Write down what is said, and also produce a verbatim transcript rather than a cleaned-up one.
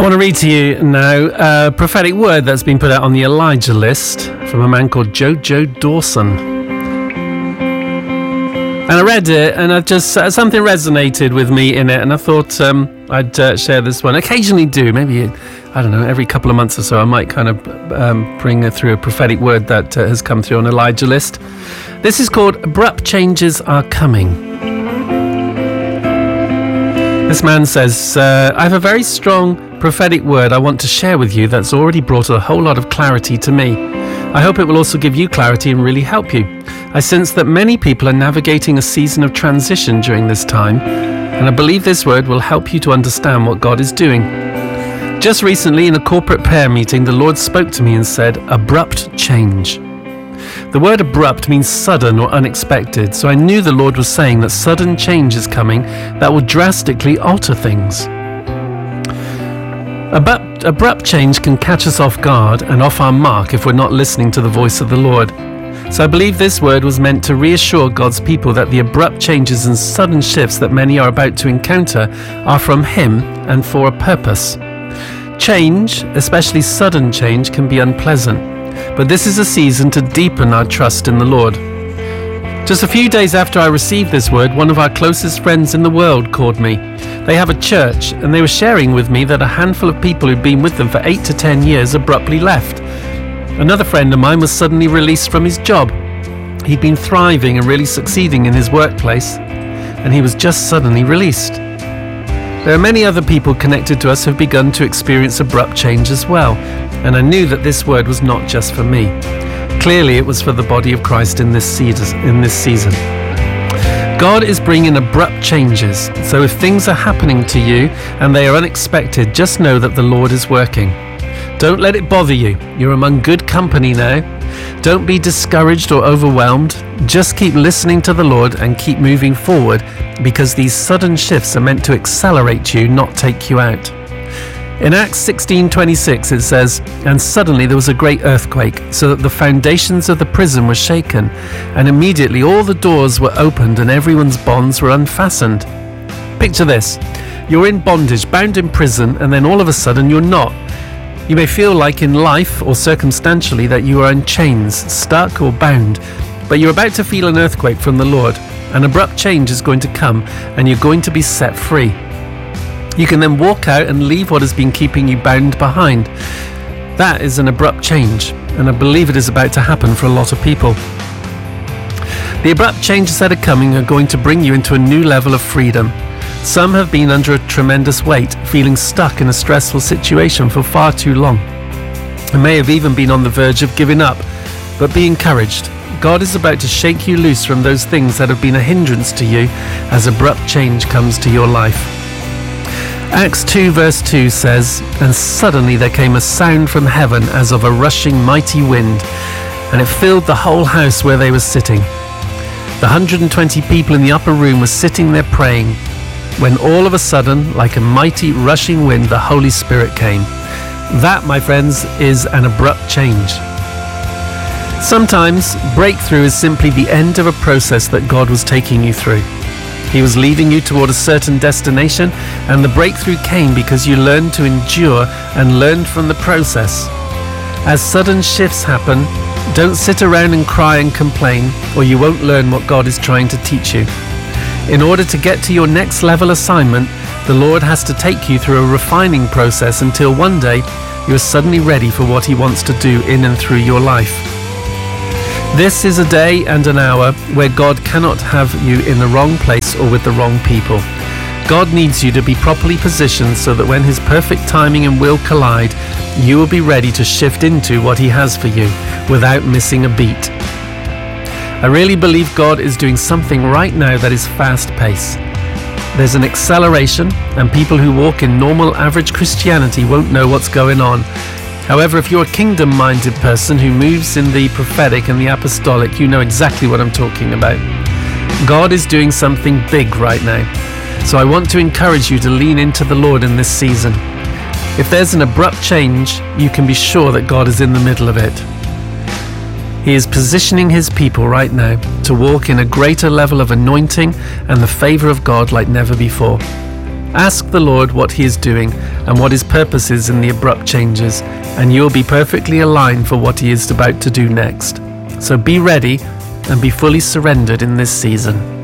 want to read to you now a prophetic word that's been put out on the Elijah list from a man called Jojo Dawson. And I read it, and I just uh, something resonated with me in it, and I thought um, I'd uh, share this one. Occasionally do, maybe, I don't know, every couple of months or so I might kind of um, bring uh, through a prophetic word that uh, has come through on Elijah list. This is called Abrupt Changes Are Coming. This man says, uh, I have a very strong prophetic word I want to share with you that's already brought a whole lot of clarity to me. I hope it will also give you clarity and really help you. I sense that many people are navigating a season of transition during this time, and I believe this word will help you to understand what God is doing. Just recently in a corporate prayer meeting, the Lord spoke to me and said, abrupt change. The word abrupt means sudden or unexpected, so I knew the Lord was saying that sudden change is coming that will drastically alter things. Abrupt, abrupt change can catch us off guard and off our mark if we're not listening to the voice of the Lord. So I believe this word was meant to reassure God's people that the abrupt changes and sudden shifts that many are about to encounter are from Him and for a purpose. Change, especially sudden change, can be unpleasant, but this is a season to deepen our trust in the Lord. Just a few days after I received this word, one of our closest friends in the world called me. They have a church, and they were sharing with me that a handful of people who'd been with them for eight to ten years abruptly left. Another friend of mine was suddenly released from his job. He'd been thriving and really succeeding in his workplace, and he was just suddenly released. There are many other people connected to us who have begun to experience abrupt change as well, and I knew that this word was not just for me. Clearly, it was for the body of Christ in this season. In this season. God is bringing abrupt changes, so if things are happening to you and they are unexpected, just know that the Lord is working. Don't let it bother you. You're among good company now. Don't be discouraged or overwhelmed. Just keep listening to the Lord and keep moving forward, because these sudden shifts are meant to accelerate you, not take you out. In Acts sixteen twenty-six it says, and suddenly there was a great earthquake, so that the foundations of the prison were shaken, and immediately all the doors were opened and everyone's bonds were unfastened. Picture this. You're in bondage, bound in prison, and then all of a sudden you're not. You may feel like in life or circumstantially that you are in chains, stuck or bound, but you're about to feel an earthquake from the Lord. An abrupt change is going to come and you're going to be set free. You can then walk out and leave what has been keeping you bound behind. That is an abrupt change, and I believe it is about to happen for a lot of people. The abrupt changes that are coming are going to bring you into a new level of freedom. Some have been under a tremendous weight, feeling stuck in a stressful situation for far too long, and may have even been on the verge of giving up. But be encouraged. God is about to shake you loose from those things that have been a hindrance to you as abrupt change comes to your life. Acts two verse two says, and suddenly there came a sound from heaven as of a rushing mighty wind, and it filled the whole house where they were sitting. The one hundred twenty people in the upper room were sitting there praying, when all of a sudden, like a mighty rushing wind, the Holy Spirit came. That, my friends, is an abrupt change. Sometimes breakthrough is simply the end of a process that God was taking you through. He was leading you toward a certain destination, and the breakthrough came because you learned to endure and learned from the process. As sudden shifts happen, don't sit around and cry and complain, or you won't learn what God is trying to teach you. In order to get to your next level assignment, the Lord has to take you through a refining process until one day you're suddenly ready for what He wants to do in and through your life. This is a day and an hour where God cannot have you in the wrong place or with the wrong people. God needs you to be properly positioned so that when His perfect timing and will collide, you will be ready to shift into what He has for you without missing a beat. I really believe God is doing something right now that is fast-paced. There's an acceleration, and people who walk in normal, average Christianity won't know what's going on. However, if you're a kingdom-minded person who moves in the prophetic and the apostolic, you know exactly what I'm talking about. God is doing something big right now. So I want to encourage you to lean into the Lord in this season. If there's an abrupt change, you can be sure that God is in the middle of it. He is positioning His people right now to walk in a greater level of anointing and the favor of God like never before. Ask the Lord what He is doing and what His purpose is in the abrupt changes, and you'll be perfectly aligned for what He is about to do next. So be ready and be fully surrendered in this season.